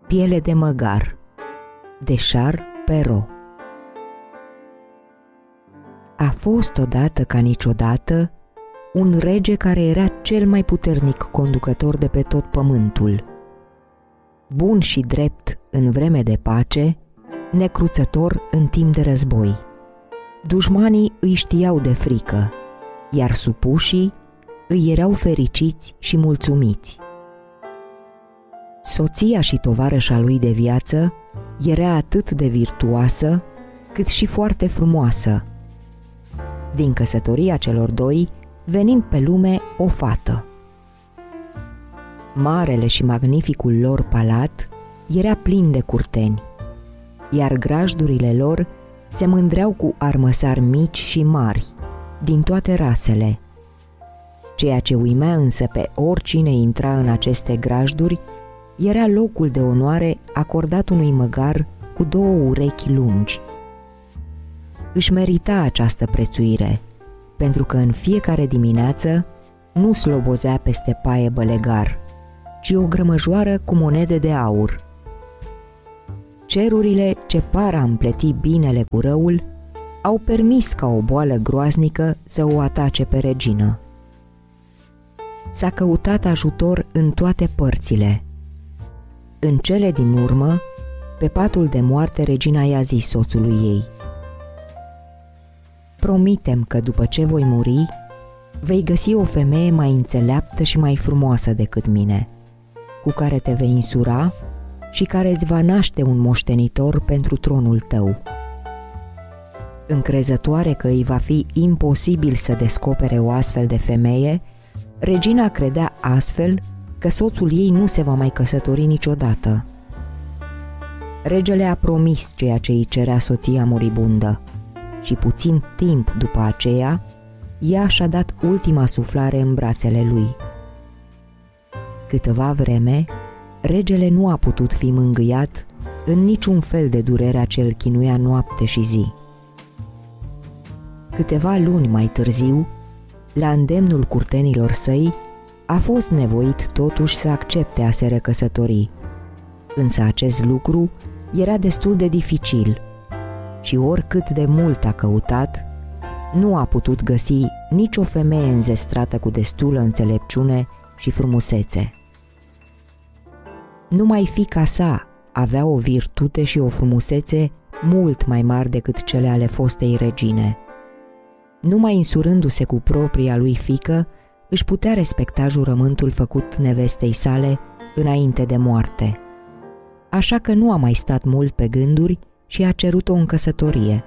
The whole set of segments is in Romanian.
Piele de măgar de Charles Perrault. A fost odată ca niciodată un rege care era cel mai puternic conducător de pe tot pământul. Bun și drept în vreme de pace, necruțător în timp de război. Dușmanii îi știau de frică, iar supușii îi erau fericiți și mulțumiți. Soția și tovarășa lui de viață era atât de virtuoasă, cât și foarte frumoasă. Din căsătoria celor doi, venind pe lume o fată. Marele și magnificul lor palat era plin de curteni, iar grajdurile lor se mândreau cu armăsari mici și mari, din toate rasele. Ceea ce uimea însă pe oricine intra în aceste grajduri era locul de onoare acordat unui măgar cu 2 urechi lungi. Își merita această prețuire, pentru că în fiecare dimineață nu slobozea peste paie bălegar, ci o grămăjoară cu monede de aur. Cerurile ce par a împleti binele cu răul au permis ca o boală groaznică să o atace pe regină. S-a căutat ajutor în toate părțile. În cele din urmă, pe patul de moarte, regina i-a zis soțului ei: "Promitem că după ce voi muri, vei găsi o femeie mai înțeleaptă și mai frumoasă decât mine, cu care te vei însura și care îți va naște un moștenitor pentru tronul tău." Încrezătoare că îi va fi imposibil să descopere o astfel de femeie, regina credea astfel că soțul ei nu se va mai căsători niciodată. Regele a promis ceea ce îi cerea soția moribundă și puțin timp după aceea, ea și-a dat ultima suflare în brațele lui. Câteva vreme, regele nu a putut fi mângâiat în niciun fel de durerea ce îl chinuia noapte și zi. Câteva luni mai târziu, la îndemnul curtenilor săi, a fost nevoit totuși să accepte a se recăsători, însă acest lucru era destul de dificil și oricât de mult a căutat, nu a putut găsi nicio femeie înzestrată cu destulă înțelepciune și frumusețe. Numai fiica sa avea o virtute și o frumusețe mult mai mari decât cele ale fostei regine. Numai însurându-se cu propria lui fiică, își putea respecta jurământul făcut nevestei sale înainte de moarte. Așa că nu a mai stat mult pe gânduri și a cerut-o în căsătorie.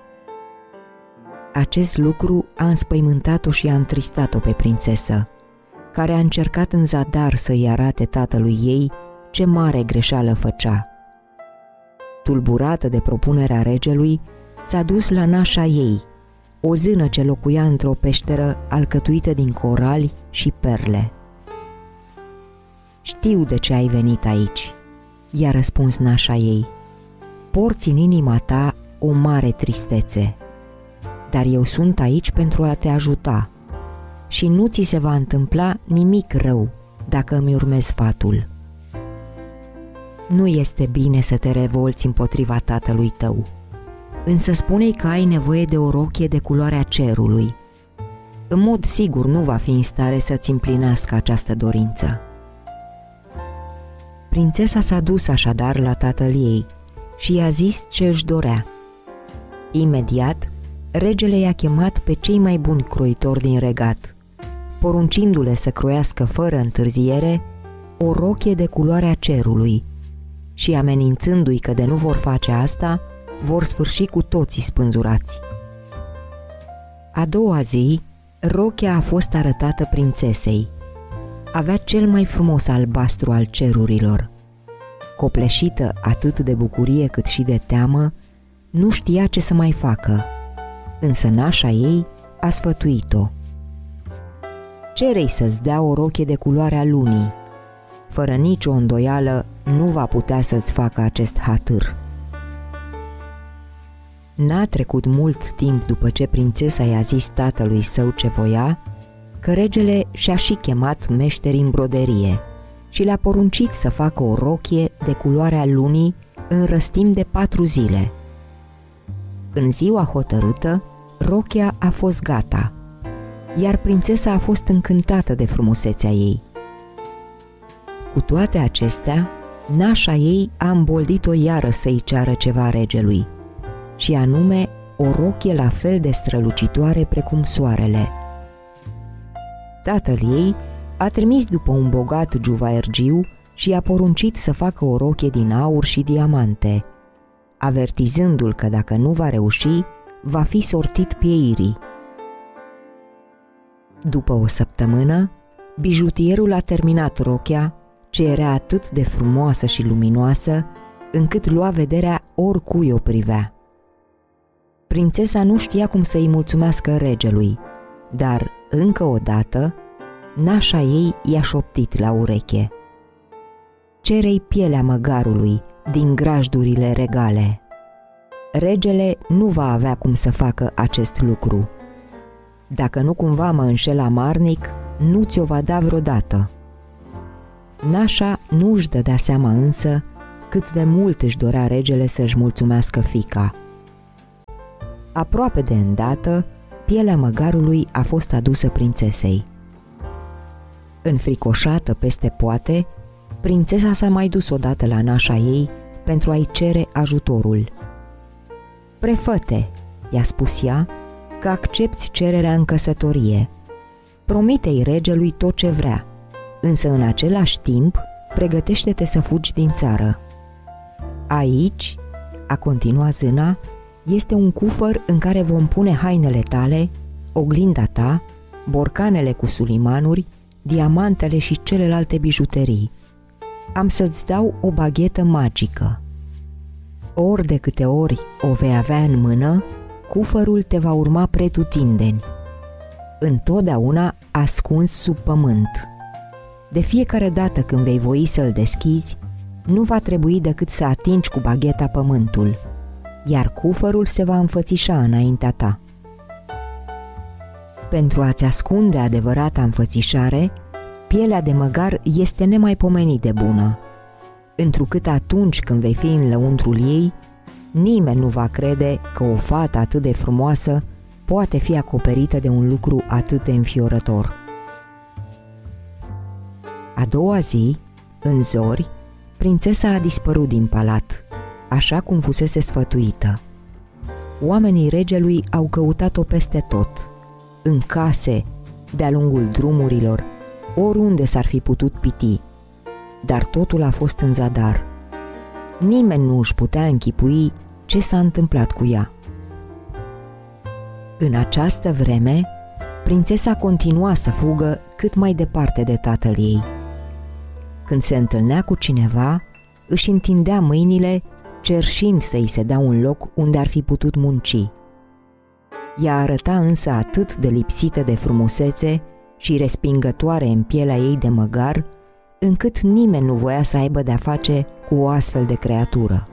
Acest lucru a înspăimântat-o și a întristat-o pe prințesă, care a încercat în zadar să-i arate tatălui ei ce mare greșeală făcea. Tulburată de propunerea regelui, s-a dus la nașa ei, o zână ce locuia într-o peșteră alcătuită din corali și perle. "Știu de ce ai venit aici," i-a răspuns nașa ei. "Porți în inima ta o mare tristețe, dar eu sunt aici pentru a te ajuta și nu ți se va întâmpla nimic rău dacă îmi urmezi sfatul. Nu este bine să te revolți împotriva tatălui tău, însă spune-i că ai nevoie de o rochie de culoarea cerului. În mod sigur nu va fi în stare să-ți împlinească această dorință." Prințesa s-a dus așadar la tatăl ei și i-a zis ce își dorea. Imediat, regele i-a chemat pe cei mai buni croitori din regat, poruncindu-le să croiască fără întârziere o rochie de culoarea cerului și amenințându-i că de nu vor face asta, vor sfârși cu toții spânzurați. A doua zi, rochia a fost arătată prințesei. Avea cel mai frumos albastru al cerurilor. Copleșită atât de bucurie cât și de teamă, nu știa ce să mai facă, însă nașa ei a sfătuit-o: "Cere-i să-ți dea o rochie de culoarea lunii. Fără nicio îndoială nu va putea să-ți facă acest hatâr." N-a trecut mult timp după ce prințesa i-a zis tatălui său ce voia, că regele și-a și chemat meșteri în broderie și le-a poruncit să facă o rochie de culoarea lunii în răstim de 4 zile. În ziua hotărâtă, rochia a fost gata, iar prințesa a fost încântată de frumusețea ei. Cu toate acestea, nașa ei a îmboldit-o iară să-i ceară ceva regelui, și anume o rochie la fel de strălucitoare precum soarele. Tatăl ei a trimis după un bogat juvaergiu și i-a poruncit să facă o rochie din aur și diamante, avertizându-l că dacă nu va reuși, va fi sortit pieirii. După o săptămână, bijutierul a terminat rochia, ce era atât de frumoasă și luminoasă, încât lua vederea oricui o privea. Prințesa nu știa cum să-i mulțumească regelui, dar, încă o dată, nașa ei i-a șoptit la ureche: "Cere-i pielea măgarului din grajdurile regale." Regele nu va avea cum să facă acest lucru. Dacă nu cumva mă înșel amarnic, nu ți-o va da vreodată. Nașa nu își dădea seama însă cât de mult își dorea regele să-și mulțumească fiica. Aproape de îndată, pielea măgarului a fost adusă prințesei. Înfricoșată peste poate, prințesa s-a mai dus odată la nașa ei pentru a-i cere ajutorul. "Prefăte," i-a spus ea, "că accepți cererea în căsătorie. Promite-i regelui tot ce vrea, însă în același timp pregătește-te să fugi din țară. Aici," a continuat zâna, "este un cufăr în care vom pune hainele tale, oglinda ta, borcanele cu sulimanuri, diamantele și celelalte bijuterii. Am să-ți dau o baghetă magică. Ori de câte ori o vei avea în mână, cufărul te va urma pretutindeni, întotdeauna ascuns sub pământ. De fiecare dată când vei voi să-l deschizi, nu va trebui decât să atingi cu bagheta pământul, iar cufărul se va înfățișa înaintea ta. Pentru a-ți ascunde adevărata înfățișare, pielea de măgar este nemaipomenit de bună, întrucât atunci când vei fi în lăuntrul ei, nimeni nu va crede că o fată atât de frumoasă poate fi acoperită de un lucru atât de înfiorător." A doua zi, în zori, prințesa a dispărut din palat, așa cum fusese sfătuită. Oamenii regelui au căutat-o peste tot, în case, de-a lungul drumurilor, oriunde s-ar fi putut piti, dar totul a fost în zadar. Nimeni nu își putea închipui ce s-a întâmplat cu ea. În această vreme, prințesa continua să fugă cât mai departe de tatăl ei. Când se întâlnea cu cineva, își întindea mâinile, cerșind să-i se dea un loc unde ar fi putut munci. Ea arăta însă atât de lipsită de frumusețe și respingătoare în pielea ei de măgar, încât nimeni nu voia să aibă de-a face cu o astfel de creatură.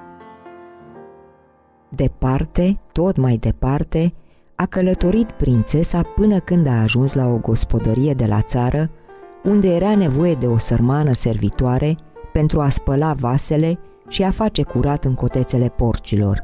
Departe, tot mai departe, a călătorit prințesa până când a ajuns la o gospodărie de la țară, unde era nevoie de o sărmană servitoare pentru a spăla vasele și a face curat în cotețele porcilor.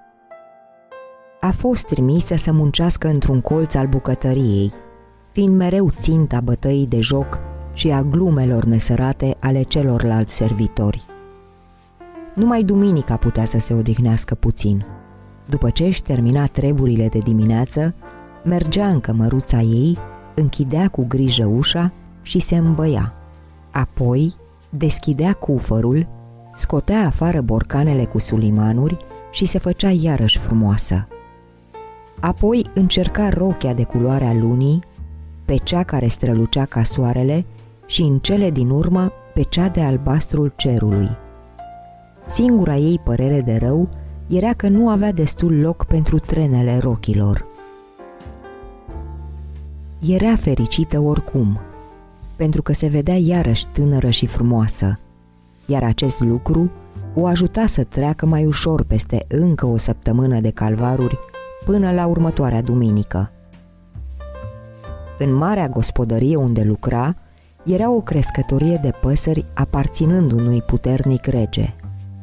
A fost trimisă să muncească într-un colț al bucătăriei, fiind mereu ținta bătăii de joc și a glumelor nesărate ale celorlalți servitori. Numai duminica putea să se odihnească puțin. După ce își termina treburile de dimineață, mergea în cămăruța ei, închidea cu grijă ușa și se îmbăia. Apoi deschidea cufărul, scotea afară borcanele cu sulimanuri și se făcea iarăși frumoasă. Apoi încerca rochia de culoarea lunii, pe cea care strălucea ca soarele și în cele din urmă pe cea de albastrul cerului. Singura ei părere de rău era că nu avea destul loc pentru trenele rochilor. Era fericită oricum, pentru că se vedea iarăși tânără și frumoasă, iar acest lucru o ajuta să treacă mai ușor peste încă o săptămână de calvaruri până la următoarea duminică. În marea gospodărie unde lucra, Era o crescătorie de păsări aparținând unui puternic rege.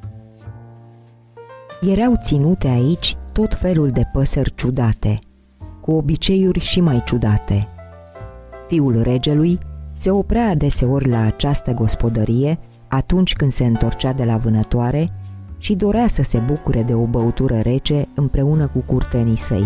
Erau ținute aici tot felul de păsări ciudate, cu obiceiuri și mai ciudate. Fiul regelui se oprea adeseori la această gospodărie atunci când se întorcea de la vânătoare și dorea să se bucure de o băutură rece împreună cu curtenii săi.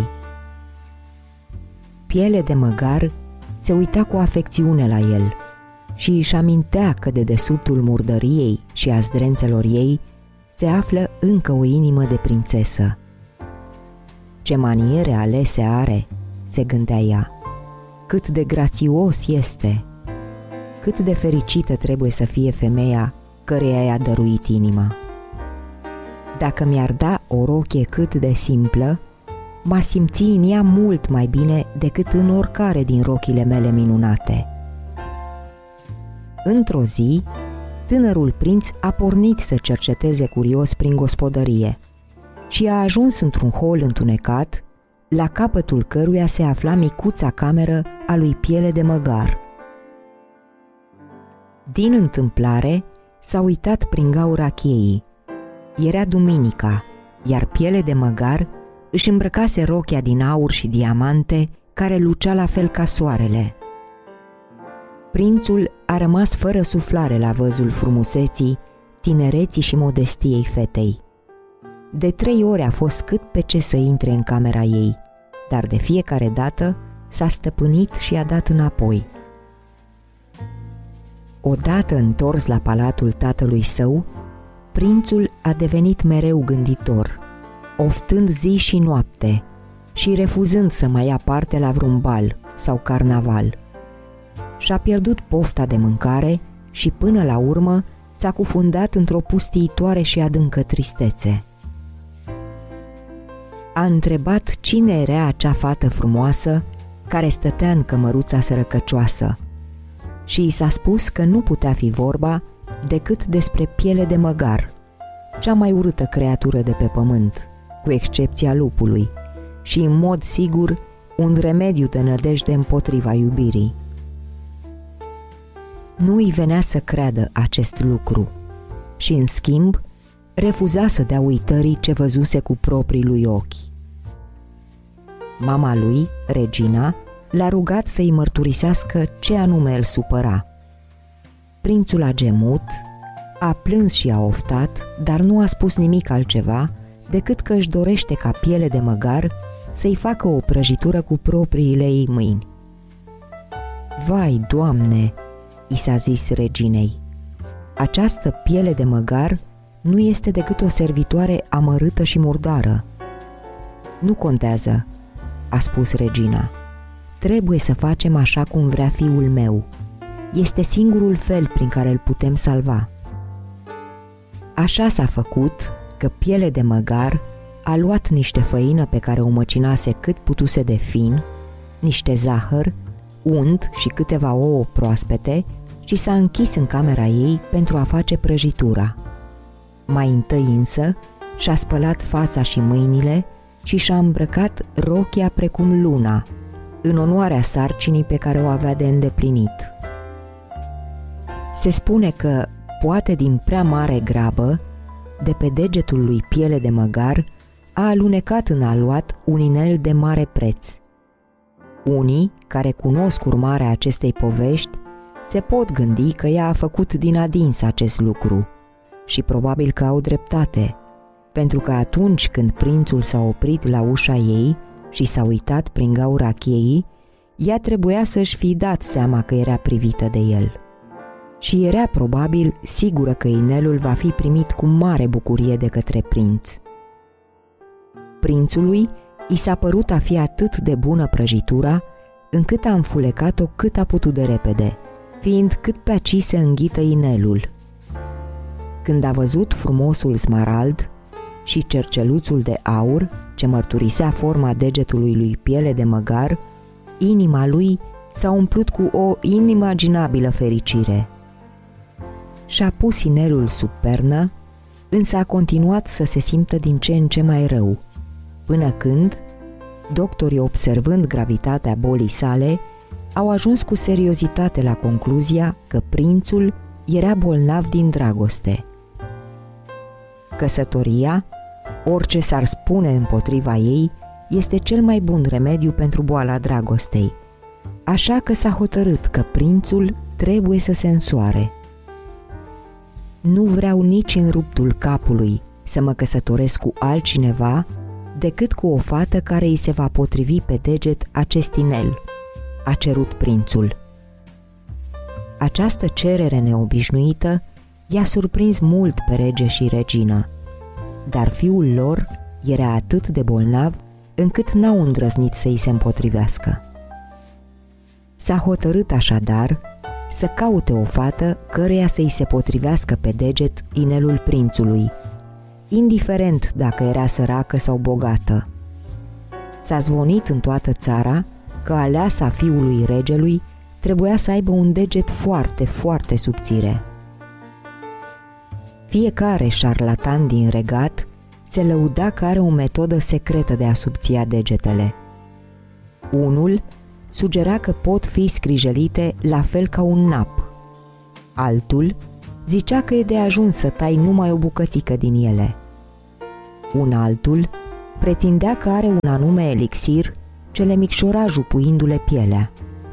Piele de Măgar se uita cu afecțiune la el și își amintea că de dedesubtul murdăriei și a zdrențelor ei se află încă o inimă de prințesă. Ce maniere alese are, se gândea ea, cât de grațios este, cât de fericită trebuie să fie femeia căreia i-a dăruit inima. Dacă mi-ar da o rochie cât de simplă, m-aș simți în ea mult mai bine decât în oricare din rochile mele minunate. Într-o zi, tânărul prinț a pornit să cerceteze curios prin gospodărie și a ajuns într-un hol întunecat, la capătul căruia se afla micuța cameră a lui Piele de Măgar. Din întâmplare, s-a uitat prin gaura cheii. Era duminica, iar Piele de Măgar își îmbrăcase rochia din aur și diamante care lucea la fel ca soarele. Prințul a rămas fără suflare la văzul frumuseții, tinereții și modestiei fetei. De 3 ori a fost cât pe ce să intre în camera ei, dar de fiecare dată s-a stăpânit și a dat înapoi. Odată întors la palatul tatălui său, prințul a devenit mereu gânditor, oftând zi și noapte și refuzând să mai ia parte la vreun bal sau carnaval. Și-a pierdut pofta de mâncare și până la urmă s-a cufundat într-o pustiitoare și adâncă tristețe. A întrebat cine era acea fată frumoasă care stătea în cămăruța sărăcăcioasă și i s-a spus că nu putea fi vorba decât despre Piele de Măgar, cea mai urâtă creatură de pe pământ, cu excepția lupului, și în mod sigur un remediu de nădejde împotriva iubirii. Nu îi venea să creadă acest lucru și, în schimb, refuza să dea uitării ce văzuse cu proprii lui ochi. Mama lui, regina, l-a rugat să-i mărturisească ce anume îl supăra. Prințul a gemut, a plâns și a oftat, dar nu a spus nimic altceva decât că își dorește ca Piele de Măgar să-i facă o prăjitură cu propriile ei mâini. Vai, Doamne, i s-a zis reginei, această Piele de Măgar nu este decât o servitoare amărâtă și murdară. Nu contează, a spus regina, trebuie să facem așa cum vrea fiul meu. Este singurul fel prin care îl putem salva. Așa s-a făcut că Piele de Măgar a luat niște făină pe care o măcinase cât putuse de fin, niște zahăr, unt și câteva ouă proaspete și s-a închis în camera ei pentru a face prăjitura. Mai întâi însă și-a spălat fața și mâinile și și-a îmbrăcat rochia precum luna, în onoarea sarcinii pe care o avea de îndeplinit. Se spune că, poate din prea mare grabă, de pe degetul lui Piele de Măgar a alunecat în aluat un inel de mare preț. Unii, care cunosc urmarea acestei povești, se pot gândi că ea a făcut din adins acest lucru și probabil că au dreptate, pentru că atunci când prințul s-a oprit la ușa ei și s-a uitat prin gaura cheii, ea trebuia să-și fi dat seama că era privită de el. Și era probabil sigură că inelul va fi primit cu mare bucurie de către prinț. Prințului i s-a părut a fi atât de bună prăjitura, încât a înfulecat-o cât a putut de repede, fiind cât pe aci să înghită inelul. Când a văzut frumosul smarald și cerceluțul de aur ce mărturisea forma degetului lui Piele de Măgar, inima lui s-a umplut cu o inimaginabilă fericire. Și-a pus inelul sub pernă, însă a continuat să se simtă din ce în ce mai rău, până când, doctorii observând gravitatea bolii sale, au ajuns cu seriozitate la concluzia că prințul era bolnav din dragoste. Căsătoria, orice s-ar spune împotriva ei, este cel mai bun remediu pentru boala dragostei, așa că s-a hotărât că prințul trebuie să se însoare. Nu vreau nici în ruptul capului să mă căsătoresc cu altcineva decât cu o fată care îi se va potrivi pe deget acest inel, a cerut prințul. Această cerere neobișnuită i-a surprins mult pe rege și regină, dar fiul lor era atât de bolnav încât n-au îndrăznit să îi se împotrivească. S-a hotărât așadar să caute o fată căreia să îi se potrivească pe deget inelul prințului, indiferent dacă era săracă sau bogată. S-a zvonit în toată țara că aleasa fiului regelui trebuia să aibă un deget foarte, foarte subțire. Fiecare șarlatan din regat se lăuda că are o metodă secretă de a subția degetele. Unul sugera că pot fi scrijelite la fel ca un nap. Altul zicea că e de ajuns să tai numai o bucățică din ele. Un altul pretindea că are un anume elixir ce le micșora jupuindu-le pielea.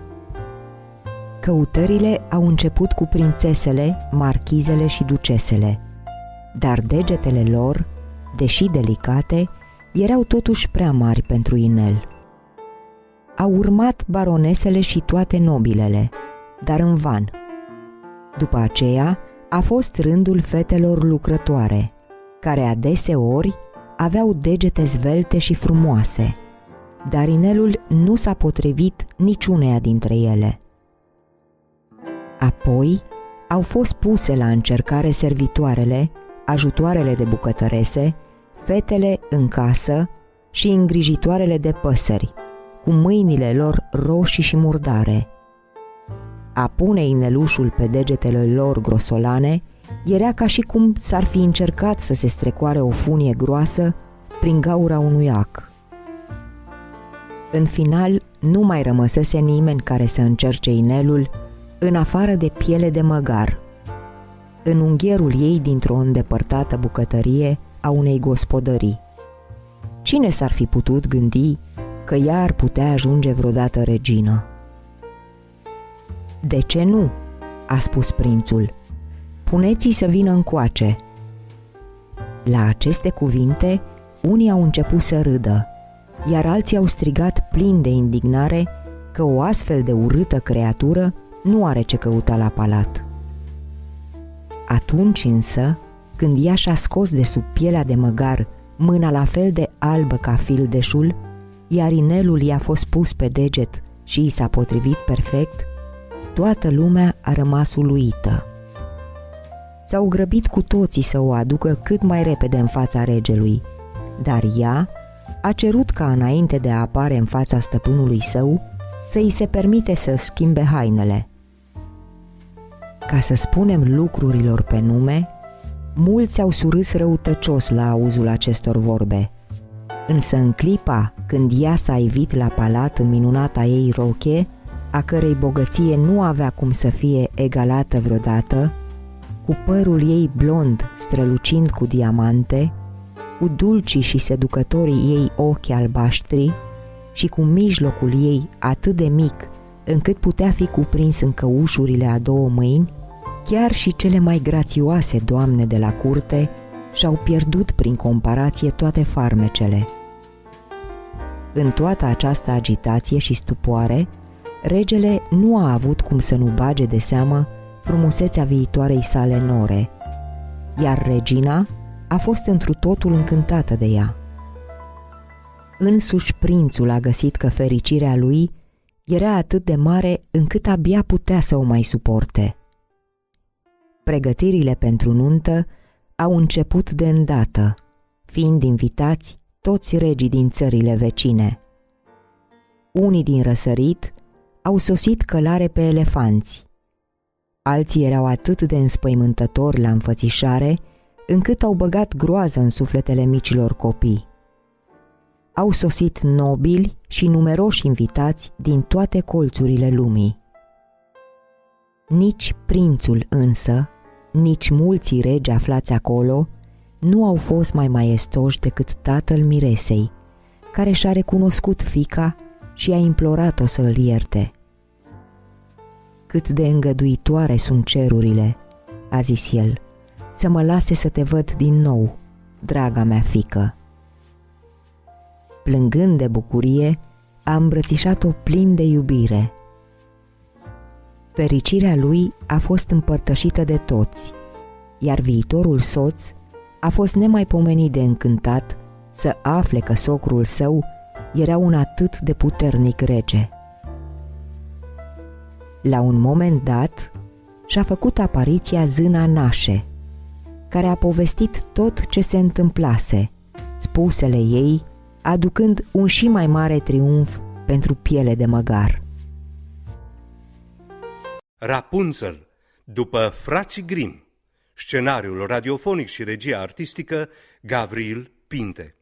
Căutările au început cu prințesele, marchizele și ducesele, dar degetele lor, deși delicate, erau totuși prea mari pentru inel. Au urmat baronesele și toate nobilele, dar în van. După aceea a fost rândul fetelor lucrătoare, care adeseori aveau degete zvelte și frumoase, dar inelul nu s-a potrivit niciuneia dintre ele. Apoi au fost puse la încercare servitoarele, ajutoarele de bucătărese, fetele în casă și îngrijitoarele de păsări, cu mâinile lor roșii și murdare. A pune inelușul pe degetele lor grosolane era ca și cum s-ar fi încercat să se strecoare o funie groasă prin gaura unui ac. În final, nu mai rămăsese nimeni care să încerce inelul în afară de piele de măgar, în unghierul ei dintr-o îndepărtată bucătărie a unei gospodării. Cine s-ar fi putut gândi că ea ar putea ajunge vreodată regină? "De ce nu?" a spus prințul. "Spuneți-i să vină încoace." La aceste cuvinte, unii au început să râdă, iar alții au strigat plini de indignare că o astfel de urâtă creatură nu are ce căuta la palat. Atunci însă, când ea și-a scos de sub pielea de măgar mâna la fel de albă ca fildeșul, iar inelul i-a fost pus pe deget și i s-a potrivit perfect, toată lumea a rămas uluită. S-au grăbit cu toții să o aducă cât mai repede în fața regelui, dar ea a cerut ca înainte de a apare în fața stăpânului său să îi se permite să schimbe hainele. Ca să spunem lucrurilor pe nume, mulți au surâs răutăcios la auzul acestor vorbe, însă în clipa când ea s-a ivit la palat în minunata ei roche, a cărei bogăție nu avea cum să fie egalată vreodată, cu părul ei blond strălucind cu diamante, cu dulcii și seducătorii ei ochi albaștri și cu mijlocul ei atât de mic încât putea fi cuprins în căușurile a două mâini, chiar și cele mai grațioase doamne de la curte și-au pierdut prin comparație toate farmecele. În toată această agitație și stupoare, regele nu a avut cum să nu bage de seamă frumusețea viitoarei sale nore, iar regina a fost întru totul încântată de ea. Însuși prințul a găsit că fericirea lui era atât de mare încât abia putea să o mai suporte. Pregătirile pentru nuntă au început de îndată, fiind invitați toți regii din țările vecine. Unii din răsărit au sosit călare pe elefanți, alții erau atât de înspăimântători la înfățișare încât au băgat groază în sufletele micilor copii. au sosit nobili și numeroși invitați din toate colțurile lumii. Nici prințul însă, nici mulți regi aflați acolo, nu au fost mai maestoși decât tatăl miresei, care și-a recunoscut fiica și a implorat-o să îl ierte. Cât de îngăduitoare sunt cerurile, a zis el, să mă lase să te văd din nou, draga mea fiică. Plângând de bucurie, a îmbrățișat-o plin de iubire. Fericirea lui a fost împărtășită de toți, iar viitorul soț a fost nemaipomenit de încântat să afle că socrul său era un atât de puternic rege. La un moment dat și-a făcut apariția zâna Nașe, care a povestit tot ce se întâmplase, spusele ei aducând un și mai mare triumf pentru Piele de Măgar. Rapunzel, după Frații Grimm, scenariul radiofonic și regia artistică Gavril Pinte.